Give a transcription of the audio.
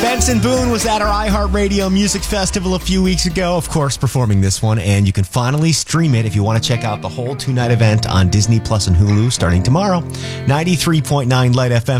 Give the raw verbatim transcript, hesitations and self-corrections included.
Benson Boone was at our iHeartRadio Music Festival a few weeks ago, of course, performing this one, and you can finally stream it if you want to check out the whole two-night event on Disney Plus and Hulu starting tomorrow. ninety-three point nine Light F M.